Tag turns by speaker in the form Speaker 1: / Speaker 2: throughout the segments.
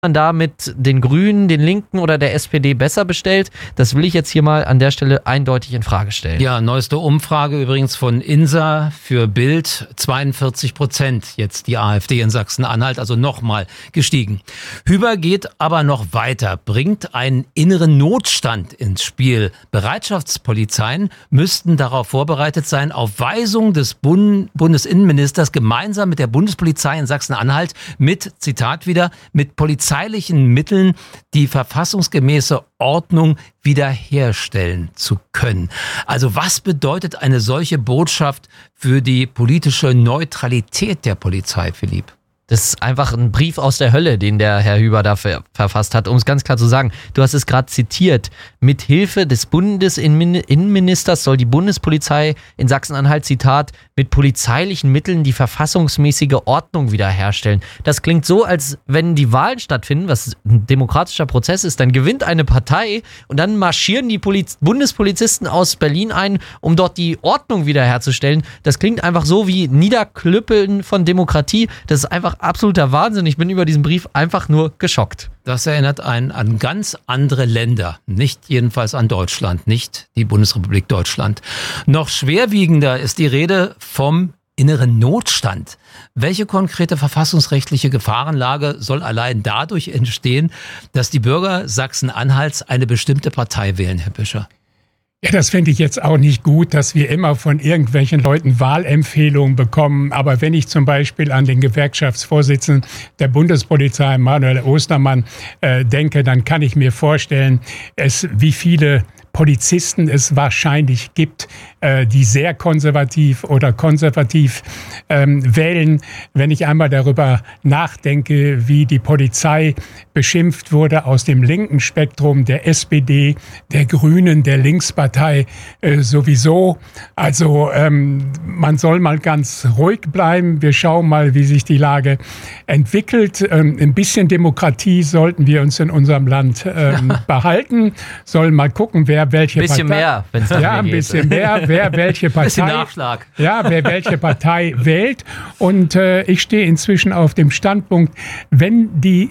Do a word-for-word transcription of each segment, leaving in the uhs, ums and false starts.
Speaker 1: man da mit den Grünen, den Linken oder der S P D besser bestellt? Das will ich jetzt hier mal an der Stelle eindeutig in Frage stellen.
Speaker 2: Ja, neueste Umfrage übrigens von INSA für Bild, zweiundvierzig Prozent jetzt die AfD in Sachsen-Anhalt, also nochmal gestiegen. Hüber geht aber noch weiter, bringt einen inneren Notstand ins Spiel. Bereitschaftspolizeien müssten darauf vorbereitet sein, auf Weisung des Bund- Bundesinnenministers gemeinsam mit der Bundespolizei in Sachsen-Anhalt mit, Zitat wieder, mit Polizei polizeilichen Mitteln die verfassungsgemäße Ordnung wiederherstellen zu können. Also was bedeutet eine solche Botschaft für die politische Neutralität der Polizei, Philipp?
Speaker 1: Das ist einfach ein Brief aus der Hölle, den der Herr Hüber da ver- verfasst hat, um es ganz klar zu sagen. Du hast es gerade zitiert. Mit Hilfe des Bundesinnenministers soll die Bundespolizei in Sachsen-Anhalt, Zitat, mit polizeilichen Mitteln die verfassungsmäßige Ordnung wiederherstellen. Das klingt so, als wenn die Wahlen stattfinden, was ein demokratischer Prozess ist, dann gewinnt eine Partei und dann marschieren die Poliz- Bundespolizisten aus Berlin ein, um dort die Ordnung wiederherzustellen. Das klingt einfach so wie Niederklüppeln von Demokratie. Das ist einfach absoluter Wahnsinn. Ich bin über diesen Brief einfach nur geschockt.
Speaker 2: Das erinnert einen an ganz andere Länder, nicht jedenfalls an Deutschland, nicht die Bundesrepublik Deutschland. Noch schwerwiegender ist die Rede vom inneren Notstand. Welche konkrete verfassungsrechtliche Gefahrenlage soll allein dadurch entstehen, dass die Bürger Sachsen-Anhalts eine bestimmte Partei wählen, Herr Büscher?
Speaker 3: Ja, das finde ich jetzt auch nicht gut, dass wir immer von irgendwelchen Leuten Wahlempfehlungen bekommen. Aber wenn ich zum Beispiel an den Gewerkschaftsvorsitzenden der Bundespolizei, Manuel Ostermann, äh, denke, dann kann ich mir vorstellen, es, wie viele Polizisten es wahrscheinlich gibt, äh, die sehr konservativ oder konservativ ähm, wählen. Wenn ich einmal darüber nachdenke, wie die Polizei beschimpft wurde aus dem linken Spektrum, der S P D, der Grünen, der Linkspartei äh, sowieso. Also ähm, man soll mal ganz ruhig bleiben. Wir schauen mal, wie sich die Lage entwickelt. Ähm, ein bisschen Demokratie sollten wir uns in unserem Land ähm, behalten. Sollen mal gucken, wer welche
Speaker 1: ein bisschen
Speaker 3: Partei,
Speaker 1: mehr, wenn es
Speaker 3: ja, ein bisschen mehr, wer welche Partei,
Speaker 2: bisschen Nachschlag.
Speaker 3: ja, wer welche Partei wählt. Und äh, ich stehe inzwischen auf dem Standpunkt, wenn die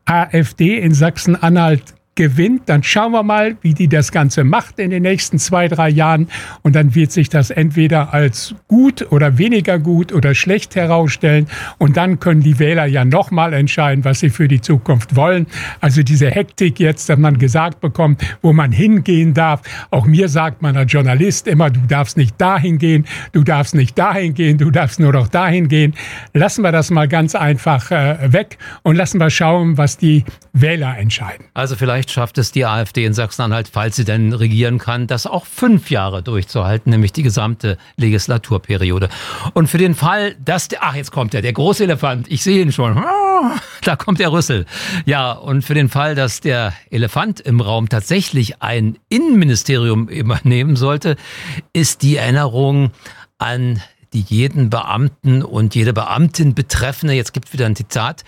Speaker 3: AfD in Sachsen-Anhalt gewinnt, dann schauen wir mal, wie die das Ganze macht in den nächsten zwei, drei Jahren. Und dann wird sich das entweder als gut oder weniger gut oder schlecht herausstellen. Und dann können die Wähler ja nochmal entscheiden, was sie für die Zukunft wollen. Also diese Hektik jetzt, dass man gesagt bekommt, wo man hingehen darf. Auch mir sagt man als Journalist immer, du darfst nicht dahin gehen, du darfst nicht dahin gehen, du darfst nur noch dahin gehen. Lassen wir das mal ganz einfach äh, weg und lassen wir schauen, was die Wähler entscheiden.
Speaker 2: Also vielleicht schafft es die AfD in Sachsen-Anhalt, falls sie denn regieren kann, das auch fünf Jahre durchzuhalten, nämlich die gesamte Legislaturperiode. Und für den Fall, dass der, ach, jetzt kommt er, der große Elefant, ich sehe ihn schon, da kommt der Rüssel. Ja, und für den Fall, dass der Elefant im Raum tatsächlich ein Innenministerium übernehmen sollte, ist die Erinnerung an die jeden Beamten und jede Beamtin betreffende, jetzt gibt es wieder ein Zitat,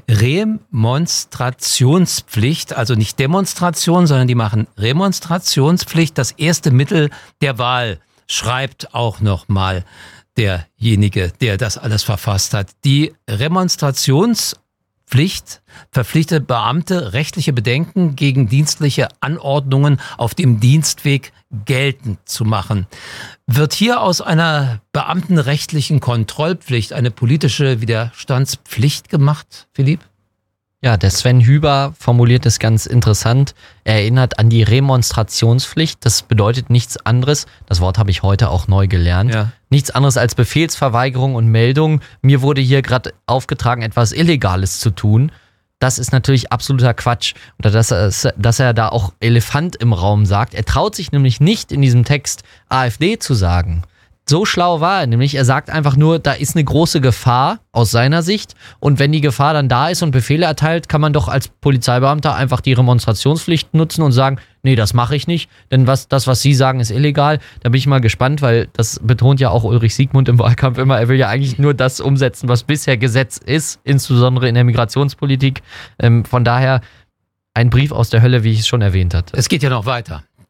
Speaker 2: Remonstrationspflicht, also nicht Demonstration, sondern die machen Remonstrationspflicht, das erste Mittel der Wahl, schreibt auch nochmal derjenige, der das alles verfasst hat. Die Remonstrationspflicht verpflichtet Beamte, rechtliche Bedenken gegen dienstliche Anordnungen auf dem Dienstweg geltend zu machen. Wird hier aus einer beamtenrechtlichen Kontrollpflicht eine politische Widerstandspflicht gemacht, Philipp?
Speaker 1: Ja, der Sven Hüber formuliert es ganz interessant. Er erinnert an die Remonstrationspflicht. Das bedeutet nichts anderes, das Wort habe ich heute auch neu gelernt, ja. Nichts anderes als Befehlsverweigerung und Meldung. Mir wurde hier gerade aufgetragen, etwas Illegales zu tun. Das ist natürlich absoluter Quatsch. Oder dass er, dass er da auch Elefant im Raum sagt. Er traut sich nämlich nicht in diesem Text AfD zu sagen. So schlau war er nämlich. Er sagt einfach nur, da ist eine große Gefahr aus seiner Sicht. Und wenn die Gefahr dann da ist und Befehle erteilt, kann man doch als Polizeibeamter einfach die Remonstrationspflicht nutzen und sagen, nee, das mache ich nicht. Denn was, das, was Sie sagen, ist illegal. Da bin ich mal gespannt, weil das betont ja auch Ulrich Siegmund im Wahlkampf immer. Er will ja eigentlich nur das umsetzen, was bisher Gesetz ist, insbesondere in der Migrationspolitik. Ähm, von daher ein Brief aus der Hölle, wie ich es schon erwähnt hatte.
Speaker 2: Es geht ja noch weiter.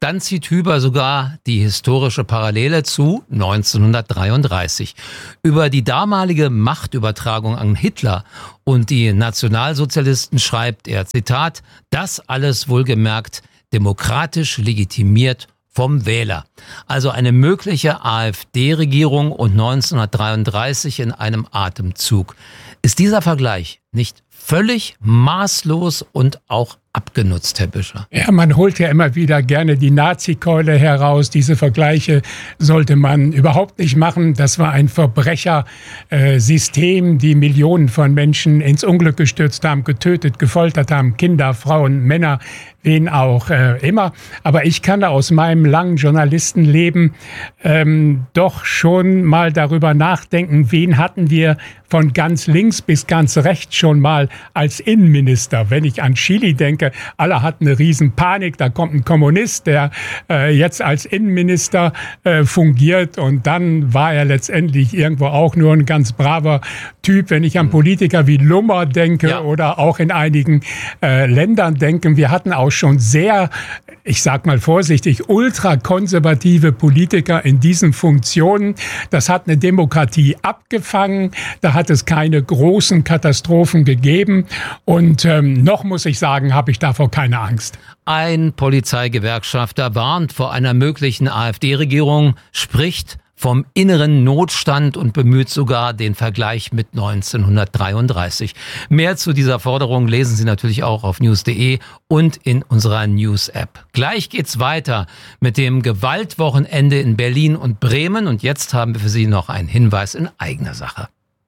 Speaker 2: Dann zieht Hüber sogar die historische Parallele zu neunzehnhundertdreiunddreißig. Über die damalige Machtübertragung an Hitler und die Nationalsozialisten schreibt er, Zitat, das alles wohlgemerkt demokratisch legitimiert vom Wähler. Also eine mögliche AfD-Regierung und neunzehnhundertdreiunddreißig in einem Atemzug. Ist dieser Vergleich nicht völlig maßlos und auch abgenutzt, Herr Büscher?
Speaker 3: Ja, man holt ja immer wieder gerne die Nazi-Keule heraus. Diese Vergleiche sollte man überhaupt nicht machen. Das war ein Verbrechersystem, die Millionen von Menschen ins Unglück gestürzt haben, getötet, gefoltert haben, Kinder, Frauen, Männer, wen auch äh, immer. Aber ich kann aus meinem langen Journalistenleben ähm, doch schon mal darüber nachdenken, wen hatten wir von ganz links bis ganz rechts schon mal als Innenminister. Wenn ich an Chile denke, alle hatten eine riesen Panik, da kommt ein Kommunist, der äh, jetzt als Innenminister äh, fungiert und dann war er letztendlich irgendwo auch nur ein ganz braver Typ. Wenn ich an Politiker wie Lummer denke ja. oder auch in einigen äh, Ländern denke, wir hatten auch schon sehr, ich sag mal vorsichtig, ultrakonservative Politiker in diesen Funktionen. Das hat eine Demokratie abgefangen, da hat es keine großen Katastrophen gegeben und ähm, noch muss ich sagen, habe ich davor keine Angst.
Speaker 2: Ein Polizeigewerkschafter warnt vor einer möglichen AfD-Regierung, spricht vom inneren Notstand und bemüht sogar den Vergleich mit neunzehnhundertdreiunddreißig. Mehr zu dieser Forderung lesen Sie natürlich auch auf news punkt de und in unserer News-App. Gleich geht's weiter mit dem Gewaltwochenende in Berlin und Bremen und jetzt haben wir für Sie noch einen Hinweis in eigener Sache.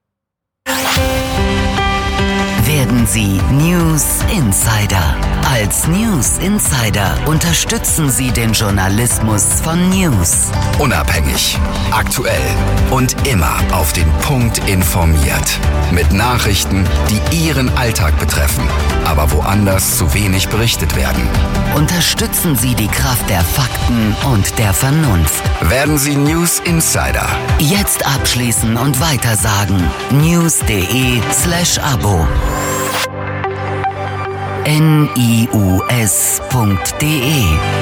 Speaker 4: Werden Sie News Insider. Als News Insider unterstützen Sie den Journalismus von News.
Speaker 5: Unabhängig, aktuell und immer auf den Punkt informiert. Mit Nachrichten, die Ihren Alltag betreffen, aber woanders zu wenig berichtet werden.
Speaker 4: Unterstützen Sie die Kraft der Fakten und der Vernunft.
Speaker 5: Werden Sie News Insider.
Speaker 4: Jetzt abschließen und weitersagen. news punkt de slash abo. nius punkt de.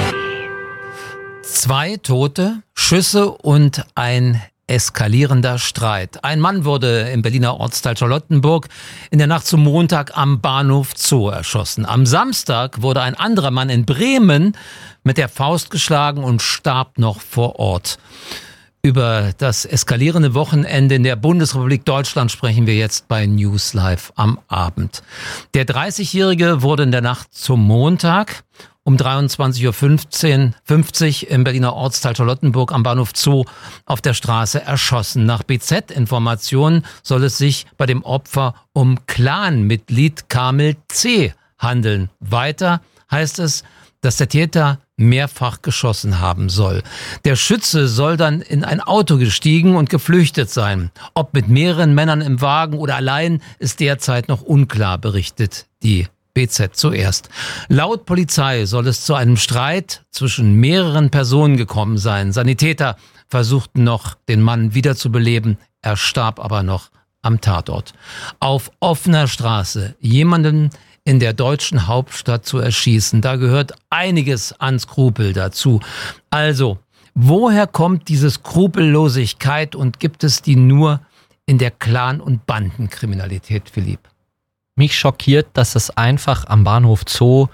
Speaker 2: Zwei Tote, Schüsse und ein eskalierender Streit. Ein Mann wurde im Berliner Ortsteil Charlottenburg in der Nacht zum Montag am Bahnhof Zoo erschossen. Am Samstag wurde ein anderer Mann in Bremen mit der Faust geschlagen und starb noch vor Ort. Über das eskalierende Wochenende in der Bundesrepublik Deutschland sprechen wir jetzt bei News Live am Abend. Der dreißigjährige wurde in der Nacht zum Montag um dreiundzwanzig Uhr fünfzig im Berliner Ortsteil Charlottenburg am Bahnhof Zoo auf der Straße erschossen. Nach B Z-Informationen soll es sich bei dem Opfer um Clanmitglied Kamil C. handeln. Weiter heißt es, dass der Täter mehrfach geschossen haben soll. Der Schütze soll dann in ein Auto gestiegen und geflüchtet sein. Ob mit mehreren Männern im Wagen oder allein, ist derzeit noch unklar, berichtet die B Z zuerst. Laut Polizei soll es zu einem Streit zwischen mehreren Personen gekommen sein. Sanitäter versuchten noch, den Mann wiederzubeleben. Er starb aber noch am Tatort. Auf offener Straße jemanden in der deutschen Hauptstadt zu erschießen, da gehört einiges an Skrupel dazu. Also, woher kommt diese Skrupellosigkeit und gibt es die nur in der Clan- und Bandenkriminalität, Philipp?
Speaker 1: Mich schockiert, dass es einfach am Bahnhof Zoo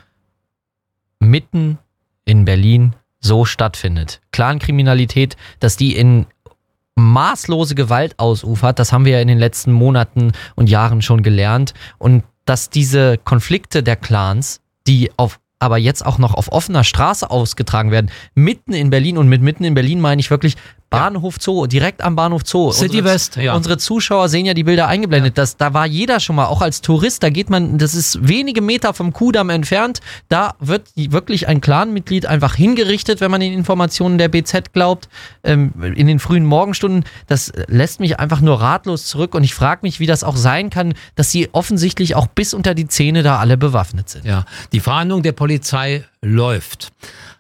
Speaker 1: mitten in Berlin so stattfindet. Clankriminalität, dass die in maßlose Gewalt ausufert, das haben wir ja in den letzten Monaten und Jahren schon gelernt. Und dass diese Konflikte der Clans, die auf aber jetzt auch noch auf offener Straße ausgetragen werden, mitten in Berlin, und mit mitten in Berlin meine ich wirklich Bahnhof Zoo, direkt am Bahnhof Zoo.
Speaker 2: City
Speaker 1: unsere,
Speaker 2: West, ja.
Speaker 1: Unsere Zuschauer sehen ja die Bilder eingeblendet. Ja. Das, da war jeder schon mal, auch als Tourist, da geht man, das ist wenige Meter vom Kudamm entfernt, da wird wirklich ein Clanmitglied einfach hingerichtet, wenn man den Informationen der B Z glaubt, ähm, in den frühen Morgenstunden. Das lässt mich einfach nur ratlos zurück und ich frage mich, wie das auch sein kann, dass sie offensichtlich auch bis unter die Zähne da alle bewaffnet sind.
Speaker 2: Ja, die Fahndung der Polizei läuft.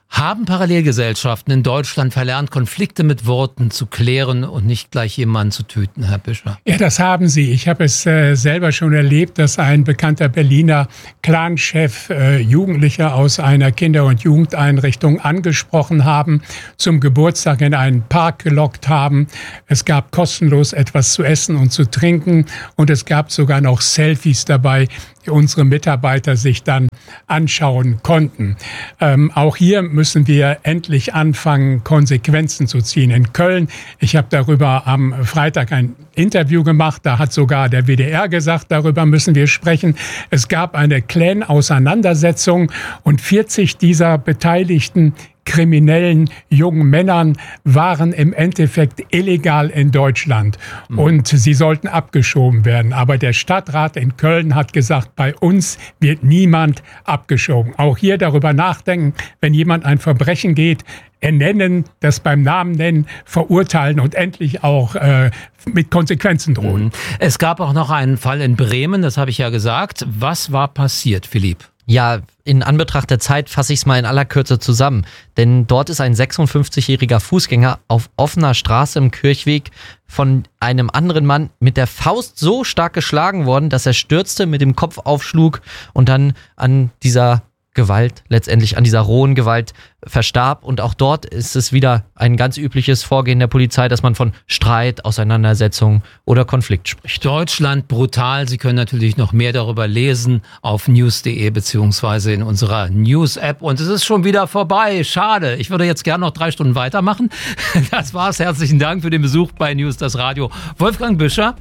Speaker 2: Haben Parallelgesellschaften in Deutschland verlernt, Konflikte mit Worten zu klären und nicht gleich jemanden zu töten, Herr Büscher?
Speaker 3: Ja, das haben sie. Ich habe es äh, selber schon erlebt, dass ein bekannter Berliner Clanchef äh, Jugendliche aus einer Kinder- und Jugendeinrichtung angesprochen haben, zum Geburtstag in einen Park gelockt haben. Es gab kostenlos etwas zu essen und zu trinken und es gab sogar noch Selfies dabei, die unsere Mitarbeiter sich dann anschauen konnten. Ähm, auch hier müssen wir endlich anfangen, Konsequenzen zu ziehen. In Köln, ich habe darüber am Freitag ein Interview gemacht, da hat sogar der W D R gesagt, darüber müssen wir sprechen. Es gab eine Clan-Auseinandersetzung und vierzig dieser Beteiligten kriminellen jungen Männern waren im Endeffekt illegal in Deutschland und sie sollten abgeschoben werden. Aber der Stadtrat in Köln hat gesagt, bei uns wird niemand abgeschoben. Auch hier darüber nachdenken, wenn jemand ein Verbrechen geht, ernennen, das beim Namen nennen, verurteilen und endlich auch äh, mit Konsequenzen drohen.
Speaker 2: Es gab auch noch einen Fall in Bremen, das habe ich ja gesagt. Was war passiert, Philipp?
Speaker 1: Ja, in Anbetracht der Zeit fasse ich es mal in aller Kürze zusammen. Denn dort ist ein sechsundfünfzigjähriger Fußgänger auf offener Straße im Kirchweg von einem anderen Mann mit der Faust so stark geschlagen worden, dass er stürzte, mit dem Kopf aufschlug und dann an dieser Gewalt, letztendlich an dieser rohen Gewalt verstarb. Und auch dort ist es wieder ein ganz übliches Vorgehen der Polizei, dass man von Streit, Auseinandersetzung oder Konflikt spricht.
Speaker 2: Deutschland brutal. Sie können natürlich noch mehr darüber lesen auf news punkt de beziehungsweise in unserer News-App. Und es ist schon wieder vorbei. Schade. Ich würde jetzt gerne noch drei Stunden weitermachen. Das war's. Herzlichen Dank für den Besuch bei News, das Radio. Wolfgang Büscher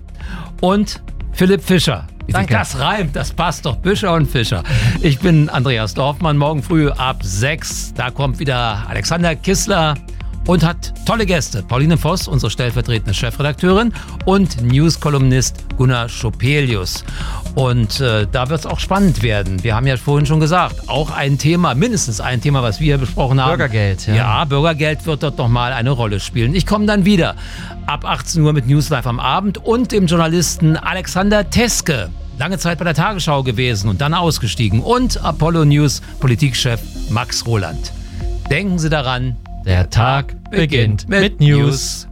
Speaker 2: und Philipp Fischer. Danke. Das reimt, das passt doch. Büscher und Fischer. Ich bin Andreas Dorfmann. Morgen früh ab sechs. Da kommt wieder Alexander Kissler und hat tolle Gäste. Pauline Voss, unsere stellvertretende Chefredakteurin, und News-Kolumnist Gunnar Schopelius. Und äh, da wird es auch spannend werden. Wir haben ja vorhin schon gesagt, auch ein Thema, mindestens ein Thema, was wir hier besprochen haben.
Speaker 1: Bürgergeld, ja.
Speaker 2: Ja, Bürgergeld wird dort nochmal eine Rolle spielen. Ich komme dann wieder ab achtzehn Uhr mit News Live am Abend und dem Journalisten Alexander Teske. Lange Zeit bei der Tagesschau gewesen und dann ausgestiegen. Und Apollo News Politikchef Max Roland. Denken Sie daran,
Speaker 1: der Tag beginnt mit News.